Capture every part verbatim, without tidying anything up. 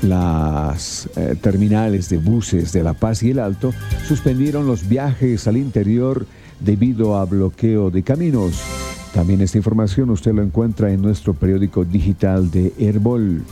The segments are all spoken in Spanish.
Las eh, terminales de buses de La Paz y El Alto suspendieron los viajes al interior debido a bloqueo de caminos. También esta información usted lo encuentra en nuestro periódico digital de Herbol.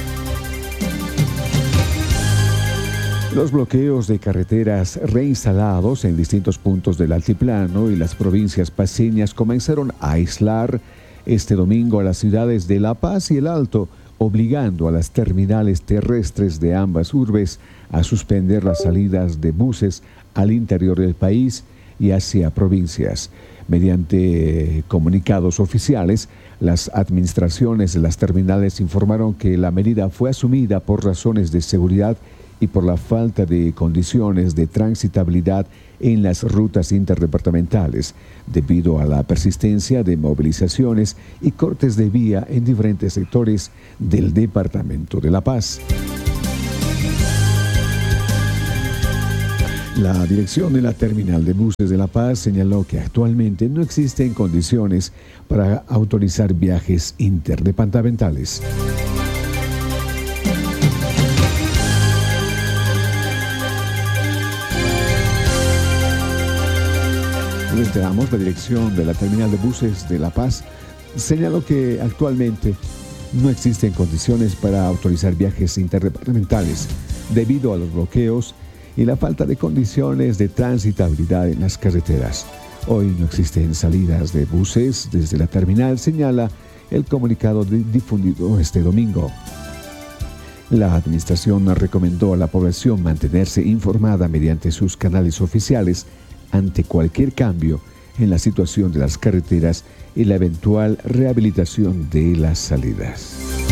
Los bloqueos de carreteras reinstalados en distintos puntos del altiplano y las provincias paceñas comenzaron a aislar este domingo a las ciudades de La Paz y El Alto, obligando a las terminales terrestres de ambas urbes a suspender las salidas de buses al interior del país y hacia provincias. Mediante comunicados oficiales, las administraciones de las terminales informaron que la medida fue asumida por razones de seguridad y por la falta de condiciones de transitabilidad en las rutas interdepartamentales, debido a la persistencia de movilizaciones y cortes de vía en diferentes sectores del departamento de La Paz. La dirección de la terminal de buses de La Paz señaló que actualmente no existen condiciones para autorizar viajes interdepartamentales. Les damos la dirección de la terminal de buses de La Paz señaló que actualmente no existen condiciones para autorizar viajes interdepartamentales debido a los bloqueos y la falta de condiciones de transitabilidad en las carreteras. Hoy no existen salidas de buses desde la terminal, señala el comunicado difundido este domingo. La administración recomendó a la población mantenerse informada mediante sus canales oficiales ante cualquier cambio en la situación de las carreteras y la eventual rehabilitación de las salidas.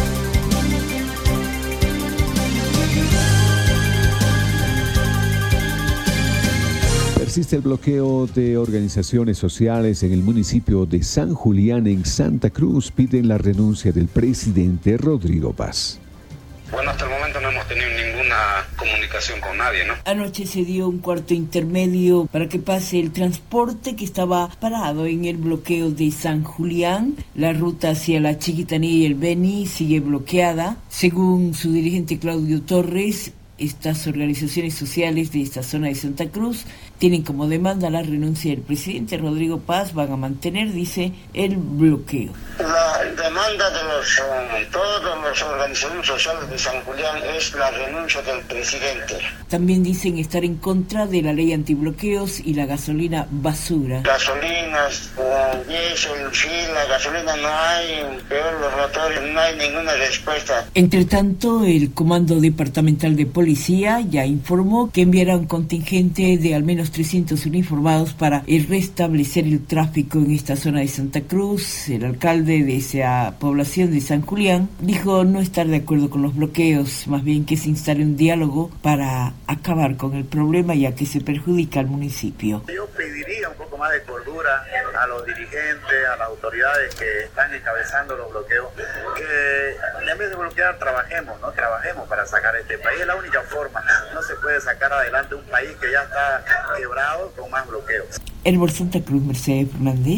Persiste el bloqueo de organizaciones sociales en el municipio de San Julián, en Santa Cruz. Piden la renuncia del presidente Rodrigo Paz. Bueno, hasta el momento no hemos tenido ninguna comunicación con nadie, ¿no? Anoche se dio un cuarto intermedio para que pase el transporte que estaba parado en el bloqueo de San Julián. La ruta hacia la Chiquitanía y el Beni sigue bloqueada. Según su dirigente Claudio Torres, estas organizaciones sociales de esta zona de Santa Cruz tienen como demanda la renuncia del presidente Rodrigo Paz. Van a mantener, dice, el bloqueo. La demanda de los, uh, todas las organizaciones sociales de San Julián es la renuncia del presidente. También dicen estar en contra de la ley antibloqueos y la gasolina basura. Gasolinas, uh, diésel, sí, la gasolina no hay, peor los motores, no hay ninguna respuesta. Entre tanto, el Comando Departamental de Policía ya informó que enviará un contingente de al menos trescientos uniformados para restablecer el tráfico en esta zona de Santa Cruz. El alcalde de esa población de San Julián dijo no estar de acuerdo con los bloqueos, más bien que se instale un diálogo para acabar con el problema, ya que se perjudica al municipio. Yo pediría un poco más de cordura a los dirigentes, a las autoridades que están encabezando los bloqueos, que en vez de bloquear trabajemos, ¿no? Trabajemos para sacar este país. Es la única forma. No se puede sacar adelante un país que ya está quebrado con más bloqueos. Herbol Santa Cruz, Mercedes Fernández.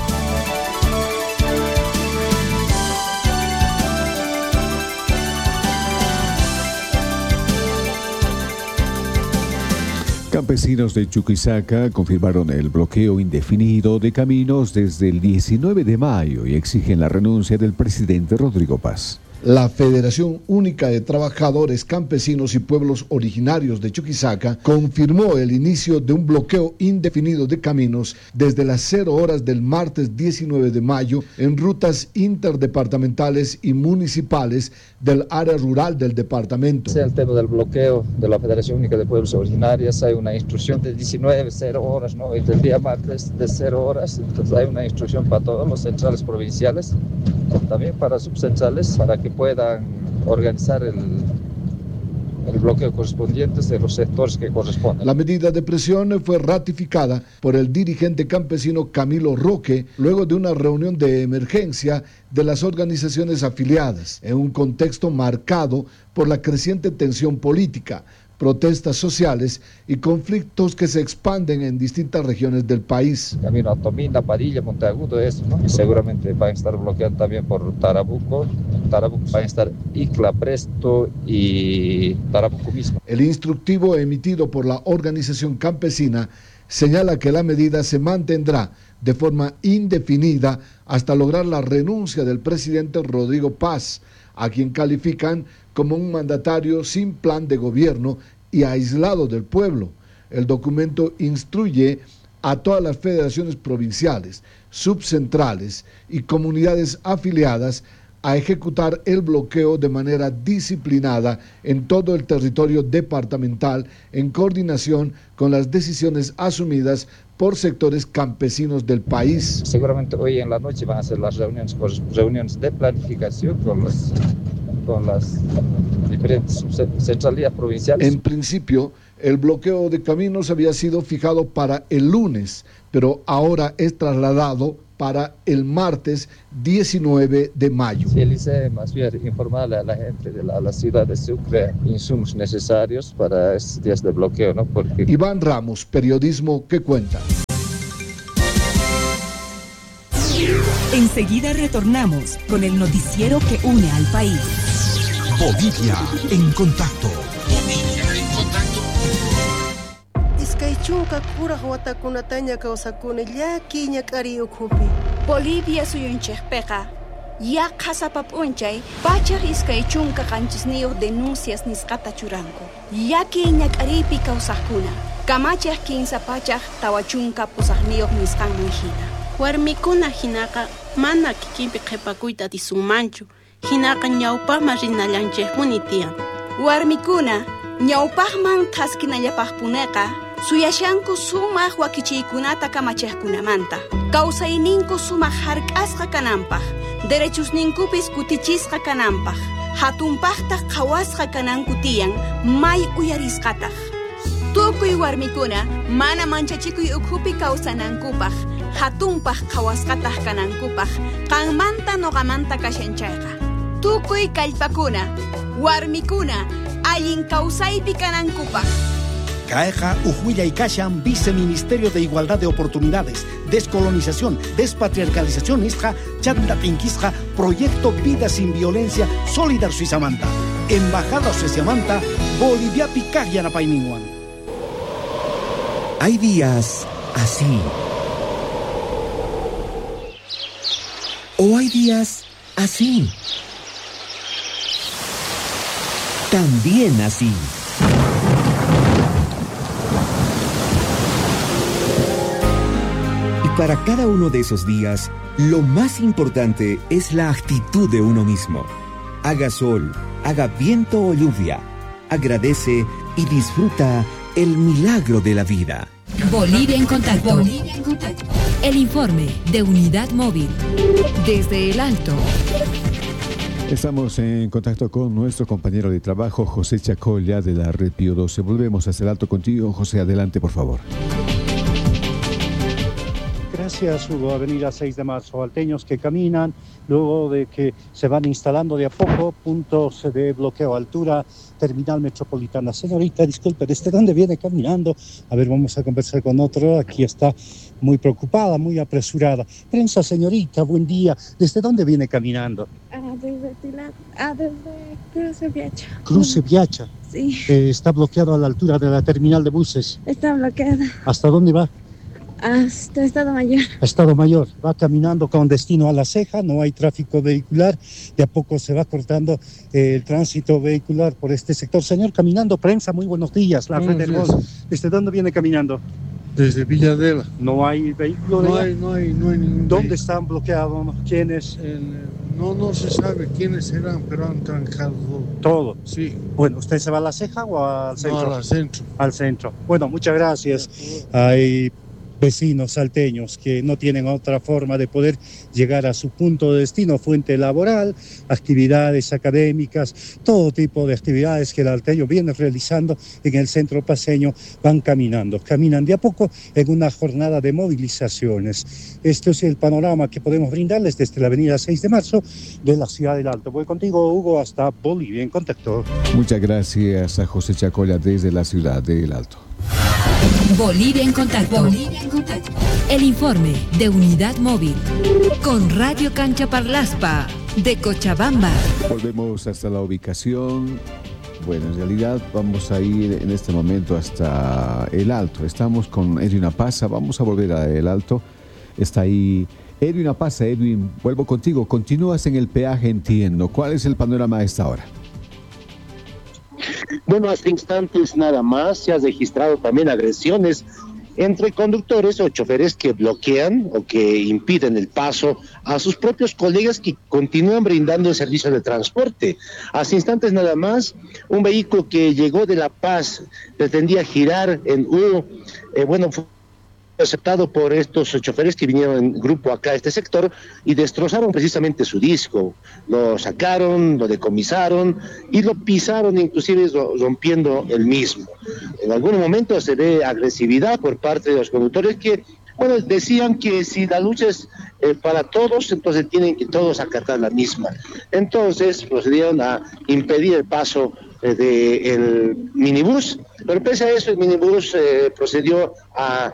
Campesinos de Chuquisaca confirmaron el bloqueo indefinido de caminos desde el diecinueve de mayo y exigen la renuncia del presidente Rodrigo Paz. La Federación Única de Trabajadores Campesinos y Pueblos Originarios de Chuquisaca confirmó el inicio de un bloqueo indefinido de caminos desde las cero horas del martes diecinueve de mayo en rutas interdepartamentales y municipales del área rural del departamento. Ese es el tema del bloqueo de la Federación Única de Pueblos Originarios. Hay una instrucción de diecinueve, cero horas, ¿no? Y del día martes de cero horas. Entonces hay una instrucción para todos los centrales provinciales, también para subcentrales, para que puedan organizar el, el bloqueo correspondiente de los sectores que corresponden. La medida de presión fue ratificada por el dirigente campesino Camilo Roque luego de una reunión de emergencia de las organizaciones afiliadas, en un contexto marcado por la creciente tensión política, protestas sociales y conflictos que se expanden en distintas regiones del país. Camino a Tomina, Padilla, Monteagudo, eso, ¿no? Y seguramente van a estar bloqueando también por Tarabuco. Tarabuco van a estar Icla, Presto y Tarabuco mismo. El instructivo emitido por la organización campesina señala que la medida se mantendrá de forma indefinida hasta lograr la renuncia del presidente Rodrigo Paz, a quien califican como un mandatario sin plan de gobierno y aislado del pueblo. El documento instruye a todas las federaciones provinciales, subcentrales y comunidades afiliadas a ejecutar el bloqueo de manera disciplinada en todo el territorio departamental en coordinación con las decisiones asumidas por sectores campesinos del país. Seguramente hoy en la noche van a ser las reuniones, reuniones de planificación con las, con las diferentes centralías provinciales. En principio, el bloqueo de caminos había sido fijado para el lunes, pero ahora es trasladado para el martes diecinueve de mayo. Sí, el I C E más bien informarle a la gente de la, la ciudad de Sucre insumos necesarios para estos días de bloqueo, ¿no? Porque... Iván Ramos, periodismo que cuenta. Enseguida retornamos con el noticiero que une al país. Bolivia en contacto. Bolivia en contacto. Iskaychunka kuraq watakunataña kawsakuni llaki ñak'ari ukhupi. Bolivia suyunchikpiqa yak qhasapap'unchay pachaq iskaychunka qanchisniyuq denuncias nisqata churanku. Yaki ñak'aripi kawsaqkuna kamachiq kinsa pachaq tawachunka pusaqniyuq nisqanman hina. Warmikuna hinaqa mana kikinpi qhipakuyta atisunmanchu. Hinaqa ñawpaqman rinallanchikmuni tiyan. Warmikuna ñawpaqman qhaskinallapaqpuneqa suyashanku sumaq wakichiykunata kamachiqkunamanta. Kawsayninku sumaq hark'asqa kananpaq, derechosninkupis kutichisqa kananpaq, hatunpaqta qhawasqa kananku tiyan may uyarisqataq. Tukuy warmikuna mana manchachikuy ukhupi kawsanankupaq, hatunpaq qhawasqataq kanankupaq, qanmanta noqamanta kashanchayqa. Tukuy kallpakuna, warmikuna allin kawsaypi kanankupaq. Caeja Ujuilla y Kashan, Viceministerio de Igualdad de Oportunidades, Descolonización, Despatriarcalización Isja, Chanda Pinquisja, Proyecto Vida Sin Violencia, Solidar Suizamanta, Embajada Suizamanta, Bolivia Picagyan Apaininguan. Hay días así. O hay días así. También así. Para cada uno de esos días, lo más importante es la actitud de uno mismo. Haga sol, haga viento o lluvia. Agradece y disfruta el milagro de la vida. Bolivia en contacto. Bolivia en contacto. El informe de Unidad Móvil. Desde el Alto. Estamos en contacto con nuestro compañero de trabajo, José Chacolla, de la Red Pío doce. Volvemos hacia el Alto contigo. José, adelante, por favor. Gracias, Hugo. Avenida seis de marzo, alteños que caminan, luego de que se van instalando de a poco puntos de bloqueo, altura, terminal metropolitana. Señorita, disculpe, ¿desde dónde viene caminando? A ver, vamos a conversar con otro. Aquí está muy preocupada, muy apresurada. Prensa, señorita, buen día. ¿Desde dónde viene caminando? Ah, desde Pilar, ah, desde Cruce Viacha. Cruce Viacha. Sí. Eh, está bloqueado a la altura de la terminal de buses. Está bloqueada. ¿Hasta dónde va? Hasta Estado Mayor. Estado Mayor, va caminando con destino a La Ceja, no hay tráfico vehicular, de a poco se va cortando eh, el tránsito vehicular por este sector. Señor, caminando, prensa, muy buenos días, la red del Gol. ¿Desde dónde viene caminando? Desde Villadela. ¿No hay vehículo? No hay, no hay, no hay ningún ¿Dónde vehículo. están bloqueados? ¿Quiénes? En, no, no se sabe quiénes serán, pero han trancado todo. Sí. Bueno, ¿usted se va a La Ceja o al centro? No, al centro. Al centro. Bueno, muchas gracias. Hay vecinos salteños que no tienen otra forma de poder llegar a su punto de destino, fuente laboral, actividades académicas, todo tipo de actividades que el alteño viene realizando en el centro paceño, van caminando, caminan de a poco en una jornada de movilizaciones. Este es el panorama que podemos brindarles desde la avenida seis de marzo de la ciudad del Alto. Voy contigo, Hugo, hasta Bolivia en contacto. Muchas gracias a José Chacoya desde la ciudad del Alto. Bolivia en contacto. Bolivia en contacto. El informe de Unidad Móvil con Radio Cancha Parlaspa de Cochabamba. Volvemos hasta la ubicación. Bueno, en realidad vamos a ir en este momento hasta el Alto. Estamos con Edwin Apaza. Vamos a volver a el Alto. Está ahí Edwin Apaza. Edwin, vuelvo contigo. Continúas en el peaje, entiendo. ¿Cuál es el panorama a esta hora? Bueno, hace instantes nada más se han registrado también agresiones entre conductores o choferes que bloquean o que impiden el paso a sus propios colegas que continúan brindando el servicio de transporte. Hace instantes nada más, un vehículo que llegó de La Paz pretendía girar en U, eh, bueno, fue aceptado por estos choferes que vinieron en grupo acá a este sector y destrozaron precisamente su disco. Lo sacaron, lo decomisaron y lo pisaron, inclusive rompiendo el mismo. En algún momento se ve agresividad por parte de los conductores que, bueno, decían que si la lucha es eh, para todos, entonces tienen que todos acatar la misma. Entonces procedieron a impedir el paso eh, del minibús, pero pese a eso el minibús eh, procedió a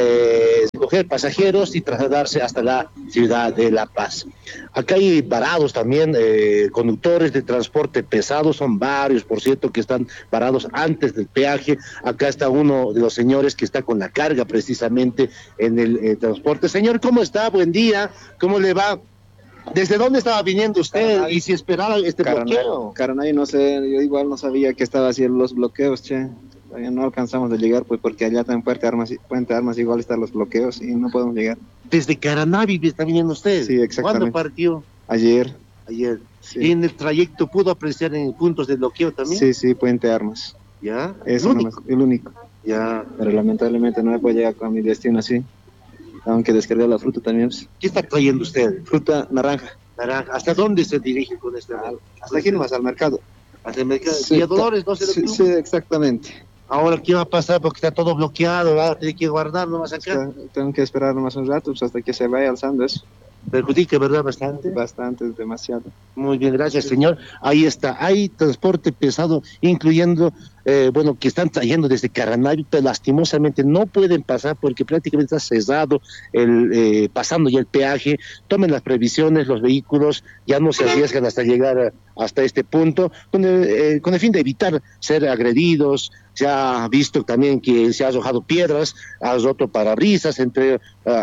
Eh, coger pasajeros y trasladarse hasta la ciudad de La Paz. Acá hay varados también, eh, conductores de transporte pesado, son varios, por cierto, que están varados antes del peaje. Acá está uno de los señores que está con la carga precisamente en el eh, transporte. Señor, ¿cómo está? Buen día, ¿cómo le va? ¿Desde dónde estaba viniendo usted? Caranay. ¿Y si esperaba este Caranay, bloqueo? Caranay, no sé, yo igual no sabía que estaba haciendo los bloqueos, che. No alcanzamos a llegar, pues porque allá en Puente Armas, Puente Armas igual están los bloqueos y no podemos llegar. ¿Desde Caranavi está viniendo usted? Sí, exactamente. ¿Cuándo partió? Ayer. Ayer. Sí. ¿Y en el trayecto pudo apreciar en puntos de bloqueo también? Sí, sí, Puente Armas. ¿Ya? Es el único. El único. Ya. Pero lamentablemente no me puedo llegar con mi destino así. Aunque descargar la fruta también. ¿Qué está trayendo usted? Fruta naranja. Naranja. ¿Hasta dónde se dirige con este? Hasta aquí nomás, al mercado. ¿Hasta el mercado? Sí, ¿Y a Dolores no se sí, sí, exactamente. Ahora, ¿qué va a pasar? Porque está todo bloqueado, ¿verdad? Tiene que guardar nomás acá. Tengo que esperar nomás un rato pues, hasta que se vaya alzando eso. ¿Perjudica, verdad, bastante? Bastante, demasiado. Muy bien, gracias, señor. Ahí está, hay transporte pesado, incluyendo, eh, bueno, que están trayendo desde Caranavi, pero lastimosamente no pueden pasar porque prácticamente está cerrado, el, eh, pasando ya el peaje. Tomen las previsiones, los vehículos ya no se arriesgan hasta llegar a, hasta este punto, con el, eh, con el fin de evitar ser agredidos. Se ha visto también que se ha arrojado piedras, ha roto parabrisas, entre, uh,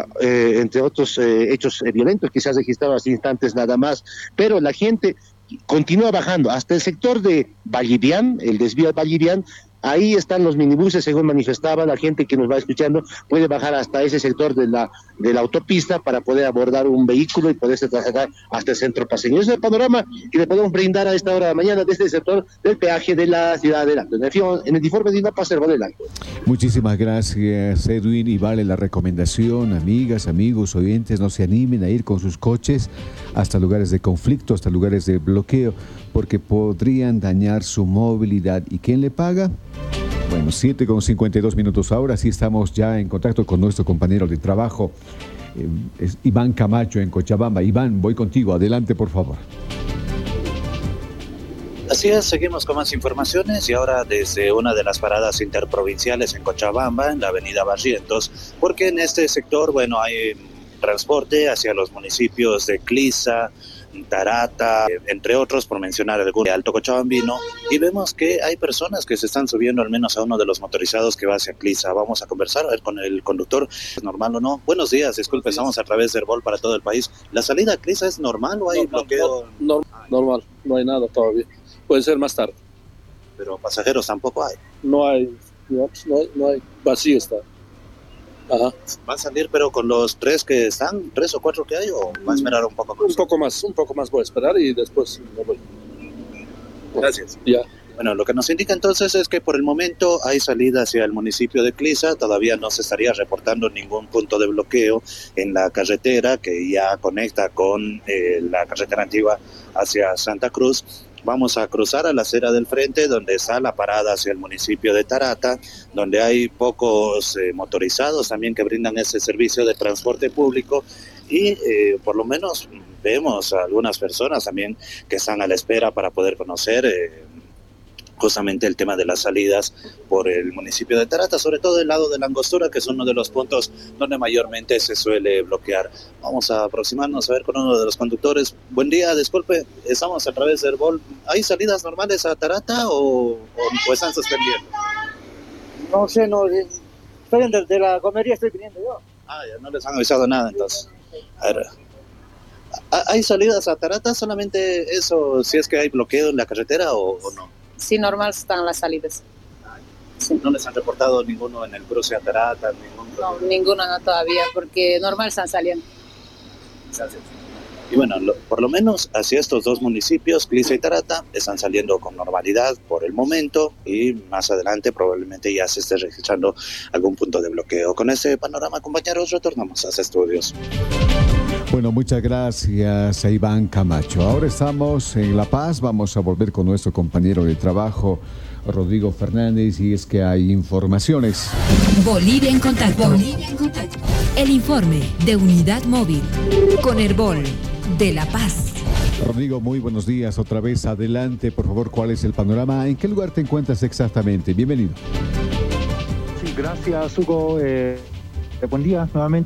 eh, entre otros eh, hechos eh, violentos que se han registrado hace instantes nada más. Pero la gente continúa bajando hasta el sector de Vallivian, el desvío de Vallivian. Ahí están los minibuses, según manifestaba la gente que nos va escuchando, puede bajar hasta ese sector de la de la autopista para poder abordar un vehículo y poderse trasladar hasta el centro paseño. Ese es el panorama que le podemos brindar a esta hora de la mañana desde el sector del peaje de la ciudad del Alto. En el informe de Inapa Cerro del Alto. Muchísimas gracias, Edwin, y vale la recomendación, amigas, amigos, oyentes, no se animen a ir con sus coches hasta lugares de conflicto, hasta lugares de bloqueo, porque podrían dañar su movilidad. ¿Y quién le paga? Bueno, siete con cincuenta y dos minutos ahora, sí estamos ya en contacto con nuestro compañero de trabajo, eh, es Iván Camacho en Cochabamba. Iván, voy contigo, adelante por favor. Así es, seguimos con más informaciones y ahora desde una de las paradas interprovinciales en Cochabamba, en la avenida Barrientos, porque en este sector, bueno, hay transporte hacia los municipios de Clisa, Tarata, entre otros, por mencionar algún de Alto Cochabambino, y vemos que hay personas que se están subiendo al menos a uno de los motorizados que va hacia Clisa. Vamos a conversar a ver con el conductor, ¿es normal o no? Buenos días, disculpe, estamos a través de Herbol para todo el país. ¿La salida a Clisa es normal o hay normal, bloqueo? No, normal, no hay nada todavía. Puede ser más tarde. Pero pasajeros tampoco hay. No hay, no, no hay, no hay. Vacío está. Ajá. ¿Va a salir pero con los tres que están, tres o cuatro que hay, o va a esperar un poco más? Un poco más, un poco más voy a esperar y después me voy. Gracias. Ya. Bueno, lo que nos indica entonces es que por el momento hay salida hacia el municipio de Clisa, todavía no se estaría reportando ningún punto de bloqueo en la carretera que ya conecta con eh, la carretera antigua hacia Santa Cruz. Vamos a cruzar a la acera del frente, donde está la parada hacia el municipio de Tarata, donde hay pocos eh, motorizados también que brindan ese servicio de transporte público y eh, por lo menos vemos a algunas personas también que están a la espera para poder conocer eh, justamente el tema de las salidas por el municipio de Tarata, sobre todo el lado de la Angostura, que es uno de los puntos donde mayormente se suele bloquear. Vamos a aproximarnos a ver con uno de los conductores. Buen día, disculpe, estamos a través del Herbol. ¿Hay salidas normales a Tarata o, o, o están suspendiendo? No sé, no, estoy de, de la comería, estoy viniendo yo. Ah, ya no les han avisado nada entonces. A ver, ¿hay salidas a Tarata? ¿Solamente eso, si es que hay bloqueo en la carretera o, o no? Sí, normal están las salidas. Sí. ¿No les han reportado ninguno en el cruce a Tarata? Ningún no, ninguno no todavía, porque normal están saliendo. Y bueno, lo, por lo menos hacia estos dos municipios, Clisa y Tarata, están saliendo con normalidad por el momento y más adelante probablemente ya se esté registrando algún punto de bloqueo. Con este panorama, compañeros, retornamos a los estudios. Bueno, muchas gracias a Iván Camacho. Ahora estamos en La Paz, vamos a volver con nuestro compañero de trabajo, Rodrigo Fernández, y es que hay informaciones. Bolivia en contacto. Bolivia en contacto. El informe de Unidad Móvil con Herbol de La Paz. Rodrigo, muy buenos días. Otra vez adelante, por favor, ¿cuál es el panorama? ¿En qué lugar te encuentras exactamente? Bienvenido. Sí, gracias, Hugo. Eh, buen día nuevamente.